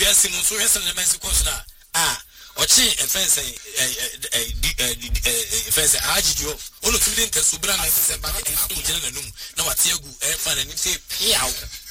wiase mu so hwese na mensi konsuna ochi efense efense ajijo ono tumi de nteso bra na se ba na num na wate agu fa na ni se piawo